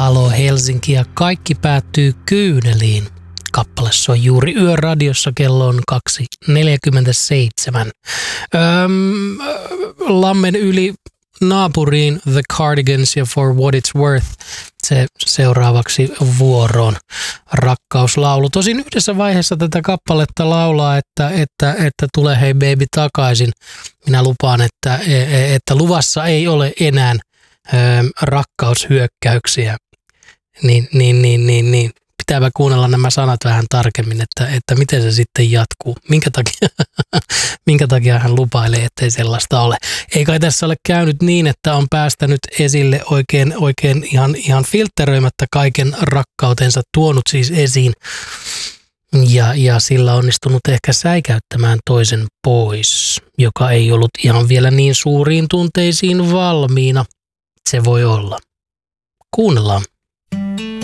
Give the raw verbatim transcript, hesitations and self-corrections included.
Halo Helsinki ja kaikki päättyy kyyneliin. Kappale soi juuri Yöradiossa, kello on kaksi neljäkymmentäseitsemän. Öm, lammen yli naapuriin The Cardigans ja For What It's Worth se seuraavaksi vuoroon rakkauslaulu. Tosin yhdessä vaiheessa tätä kappaletta laulaa, että, että, että tule hei baby takaisin. Minä lupaan, että, että luvassa ei ole enää ö, rakkaushyökkäyksiä. Niin, niin, niin, niin, niin. Pitääpä kuunnella nämä sanat vähän tarkemmin, että, että miten se sitten jatkuu. Minkä takia, minkä takia hän lupailee, ettei sellaista ole. Ei kai tässä ole käynyt niin, että on päästänyt esille oikein, oikein ihan, ihan filtteröimättä kaiken rakkautensa, tuonut siis esiin. Ja, ja sillä onnistunut ehkä säikäyttämään toisen pois, joka ei ollut ihan vielä niin suuriin tunteisiin valmiina. Se voi olla. Kuunnellaan.